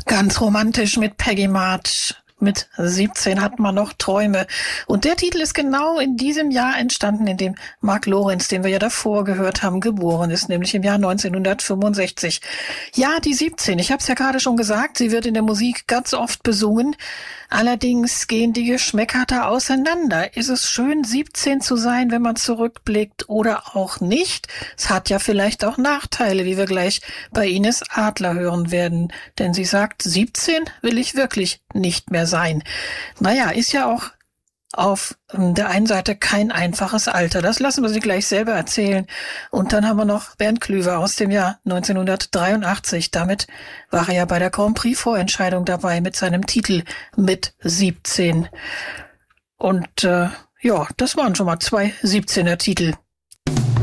Ganz romantisch mit Peggy March. Mit 17 hat man noch Träume. Und der Titel ist genau in diesem Jahr entstanden, in dem Mark Lorenz, den wir ja davor gehört haben, geboren ist, nämlich im Jahr 1965. Ja, die 17, ich habe es ja gerade schon gesagt, sie wird in der Musik ganz oft besungen. Allerdings gehen die Geschmäcker da auseinander. Ist es schön, 17 zu sein, wenn man zurückblickt oder auch nicht? Es hat ja vielleicht auch Nachteile, wie wir gleich bei Ines Adler hören werden. Denn sie sagt, 17 will ich wirklich nicht mehr sein. Naja, ist ja auch auf der einen Seite kein einfaches Alter. Das lassen wir Sie gleich selber erzählen. Und dann haben wir noch Bernd Klüver aus dem Jahr 1983. Damit war er ja bei der Grand Prix Vorentscheidung dabei mit seinem Titel Mit 17. Und ja, das waren schon mal 2 17er Titel.